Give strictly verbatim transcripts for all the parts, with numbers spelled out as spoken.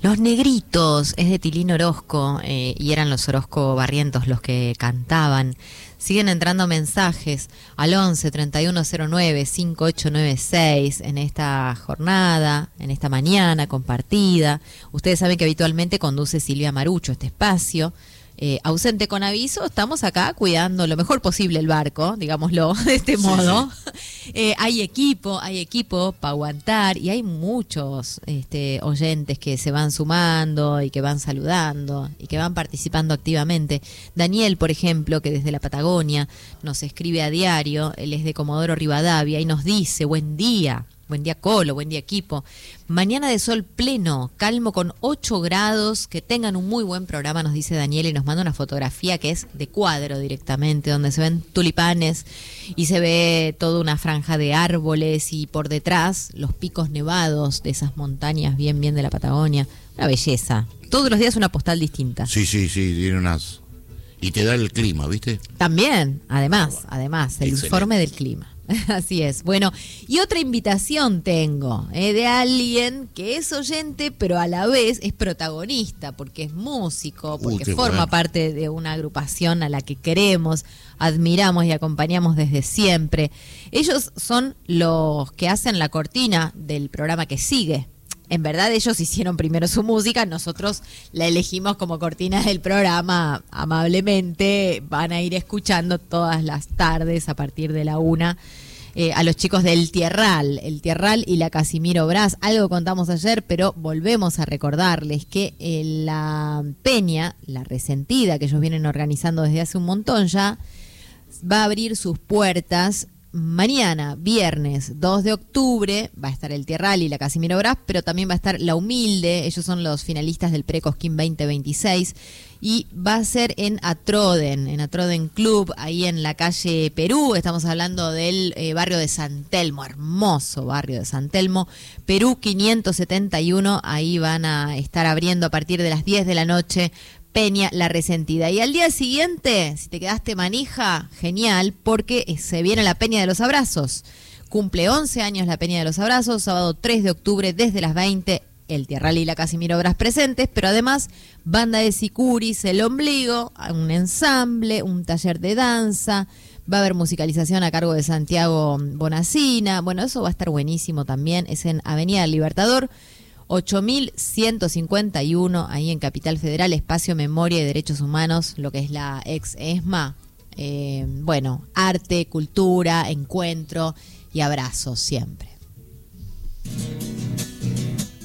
Los Negritos, es de Tilín Orozco, eh, y eran los Orozco Barrientos los que cantaban. Siguen entrando mensajes al once, treinta y uno cero nueve, cincuenta y ocho noventa y seis en esta jornada, en esta mañana compartida. Ustedes saben que habitualmente conduce Silvia Marucho este espacio. Eh, ausente con aviso, estamos acá cuidando lo mejor posible el barco, digámoslo de este sí, modo. Sí. Eh, hay equipo, hay equipo para aguantar y hay muchos este, oyentes que se van sumando y que van saludando y que van participando activamente. Daniel, por ejemplo, que desde la Patagonia nos escribe a diario, él es de Comodoro Rivadavia y nos dice: buen día. Buen día, Colo, buen día, equipo. Mañana de sol pleno, calmo con ocho grados. Que tengan un muy buen programa, nos dice Daniel, y nos manda una fotografía que es de cuadro directamente, donde se ven tulipanes y se ve toda una franja de árboles y por detrás los picos nevados de esas montañas bien, bien de la Patagonia. Una belleza. Todos los días una postal distinta. Sí, sí, sí, tiene unas... Y te da el clima, ¿viste? También, además, además, el Excelente. Informe del clima. Así es. Bueno, y otra invitación tengo, eh, de alguien que es oyente, pero a la vez es protagonista, porque es músico, porque uh, forma bueno. parte de una agrupación a la que queremos, admiramos y acompañamos desde siempre. Ellos son los que hacen la cortina del programa que sigue. En verdad ellos hicieron primero su música, nosotros la elegimos como cortina del programa amablemente. Van a ir escuchando todas las tardes a partir de la una eh, a los chicos del Tierral, el Tierral y la Casimiro Brás. Algo contamos ayer, pero volvemos a recordarles que eh, la Peña, la Resentida, que ellos vienen organizando desde hace un montón ya, va a abrir sus puertas. Mañana, viernes dos de octubre, va a estar el Tierral y la Casimiro Brás, pero también va a estar La Humilde. Ellos son los finalistas del Precosquín veinte veintiséis y va a ser en Atroden, en Atroden Club, ahí en la calle Perú. Estamos hablando del eh, barrio de San Telmo, hermoso barrio de San Telmo, Perú quinientos setenta y uno. Ahí van a estar abriendo a partir de las diez de la noche. Peña, la Resentida. Y al día siguiente, si te quedaste manija, genial, porque se viene la Peña de los Abrazos. Cumple once años la Peña de los Abrazos, sábado tres de octubre desde las veinte, el Tierral y la Casimiro Brás presentes, pero además banda de sicuris, el ombligo, un ensamble, un taller de danza, va a haber musicalización a cargo de Santiago Bonacina. Bueno, eso va a estar buenísimo también, es en Avenida del Libertador, ocho mil ciento cincuenta y uno, ahí en Capital Federal, Espacio Memoria y Derechos Humanos, lo que es la ex ESMA. Eh, bueno, arte, cultura, encuentro y abrazos siempre.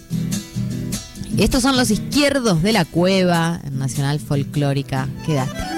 Estos son los Izquierdos de la Cueva, en Nacional Folclórica. Quédate.